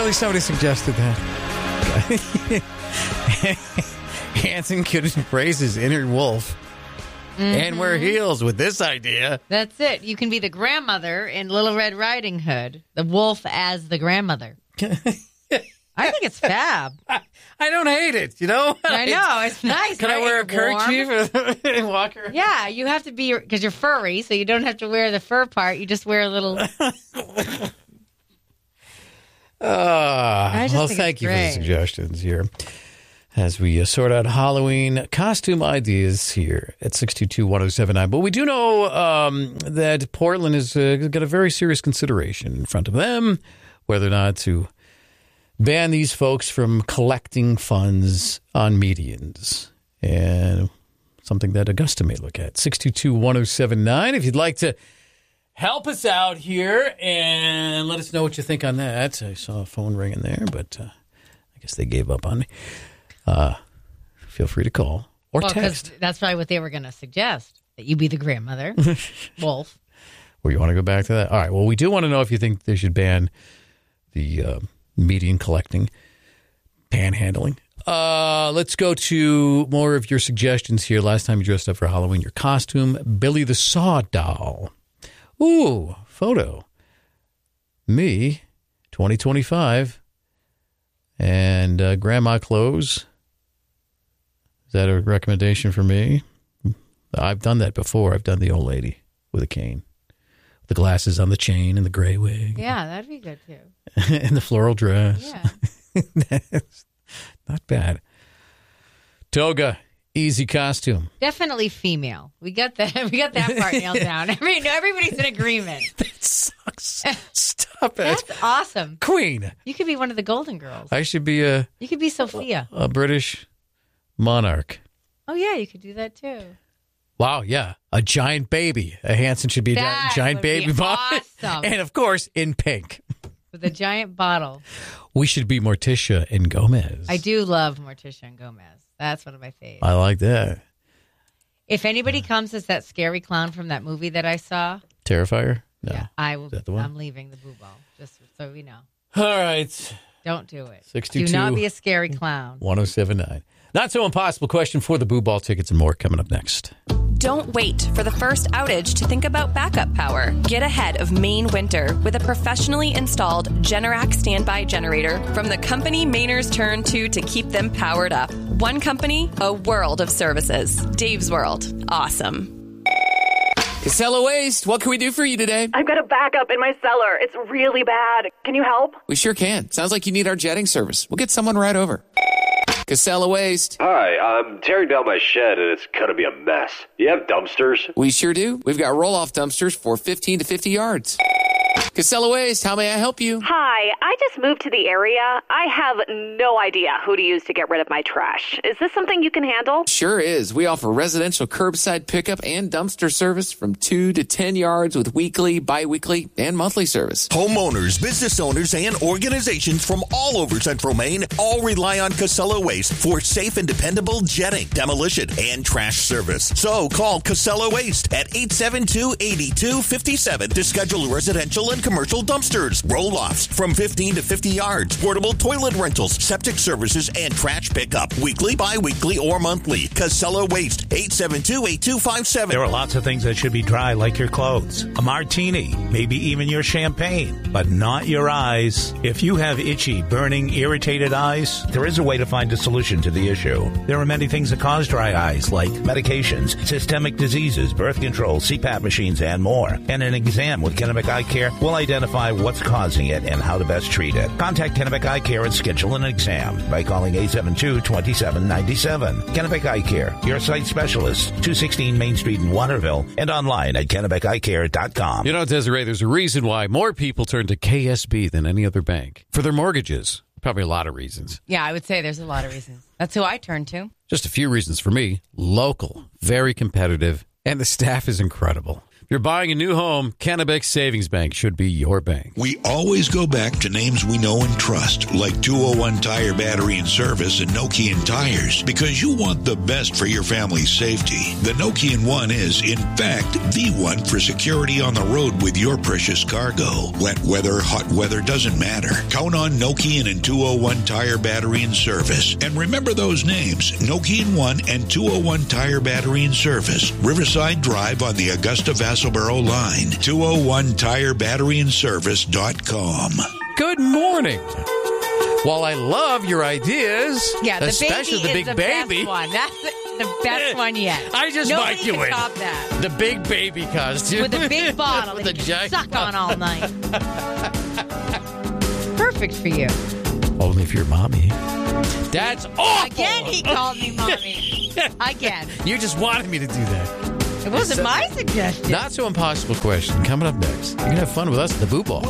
Apparently somebody suggested that. Hanson could embrace his inner wolf and wear heels with this idea. That's it. You can be the grandmother in Little Red Riding Hood, the wolf as the grandmother. I think it's fab. I don't hate it, you know? I know. It's nice. Can I wear a kerchief and walk around? Yeah, you have to be, because you're furry, so you don't have to wear the fur part. You just wear a little... Well, thank you for the suggestions here as we sort out Halloween costume ideas here at 622-1079. But we do know that Portland has got a very serious consideration in front of them, whether or not to ban these folks from collecting funds on medians. And something that Augusta may look at. 622-1079. If you'd like to help us out here and let us know what you think on that. I saw a phone ringing there, but I guess they gave up on me. Feel free to call or text. That's probably what they were going to suggest, that you be the grandmother, wolf. Well, you want to go back to that? All right. Well, we do want to know if you think they should ban the median collecting, panhandling. Let's go to more of your suggestions here. Last time you dressed up for Halloween, your costume, Billy the Saw Doll. Ooh, photo. Me, 2025, and grandma clothes. Is that a recommendation for me? I've done that before. I've done the old lady with a cane. The glasses on the chain and the gray wig. Yeah, that'd be good, too. And the floral dress. Yeah. That's not bad. Toga. Easy costume. Definitely female. We got that part nailed down. Everybody's in agreement. That sucks. Stop it. That's awesome. Queen. You could be one of the Golden Girls. I should be You could be Sophia. A British monarch. Oh, yeah, you could do that, too. Wow, yeah. A giant baby. A Hanson should be a giant baby bottle. Awesome. And, of course, in pink. With a giant bottle. We should be Morticia and Gomez. I do love Morticia and Gomez. That's one of my faves. I like that. If anybody comes as that scary clown from that movie that I saw. Terrifier? No. Yeah, I will. Is that the one? I'm leaving the boo ball, just so we know. All right. Don't do it. 62. Do not be a scary clown. 1079. Not so impossible question for the boo ball tickets and more coming up next. Don't wait for the first outage to think about backup power. Get ahead of Maine winter with a professionally installed Generac standby generator from the company Mainers turn to keep them powered up. One company, a world of services. Dave's World. Awesome. Casella Waste, what can we do for you today? I've got a backup in my cellar. It's really bad. Can you help? We sure can. Sounds like you need our jetting service. We'll get someone right over. Casella Waste. Hi, I'm tearing down my shed and it's going to be a mess. You have dumpsters? We sure do. We've got roll-off dumpsters for 15 to 50 yards. Casella Waste, how may I help you? Hi, I just moved to the area. I have no idea who to use to get rid of my trash. Is this something you can handle? Sure is. We offer residential curbside pickup and dumpster service from 2 to 10 yards with weekly, bi-weekly, and monthly service. Homeowners, business owners, and organizations from all over Central Maine all rely on Casella Waste for safe and dependable jetting, demolition, and trash service. So call Casella Waste at 872-8257 to schedule residential and commercial dumpsters, roll-offs from 15 to 50 yards, portable toilet rentals, septic services, and trash pickup, weekly, bi-weekly, or monthly. Casella Waste, 872-8257. There are lots of things that should be dry, like your clothes, a martini, maybe even your champagne, but not your eyes. If you have itchy, burning, irritated eyes, there is a way to find a solution to the issue. There are many things that cause dry eyes, like medications, systemic diseases, birth control, CPAP machines, and more. And an exam with Kennebec Eye Care will identify what's causing it and how to best treat it. Contact Kennebec Eye Care and schedule an exam by calling 872-2797. Kennebec Eye Care, your site specialist, 216 Main Street in Waterville, and online at KennebecEyeCare.com. You know, Desiree, there's a reason why more people turn to KSB than any other bank for their mortgages. Probably a lot of reasons. Yeah, I would say there's a lot of reasons. That's who I turn to. Just a few reasons for me. Local, very competitive, and the staff is incredible. You're buying a new home, Kennebec Savings Bank should be your bank. We always go back to names we know and trust, like 201 Tire Battery and Service and Nokian Tires, because you want the best for your family's safety. The Nokian One is, in fact, the one for security on the road with your precious cargo. Wet weather, hot weather, doesn't matter. Count on Nokian and 201 Tire Battery and Service. And remember those names, Nokian One and 201 Tire Battery and Service. Riverside Drive on the Augusta-Vassalboro line. 201tirebatteryandservice.com. Good morning. While I love your ideas, especially the big baby. Best one. That's the best one yet. I just Nobody like you can in top that. the big baby costume With a big bottle with that you giant can suck on all night. Perfect for you. Only if you're mommy. That's awful. Again, he called me mommy. Again. You just wanted me to do that. It wasn't my suggestion. Not so impossible question. Coming up next. You're going to have fun with us at the Boo Ball.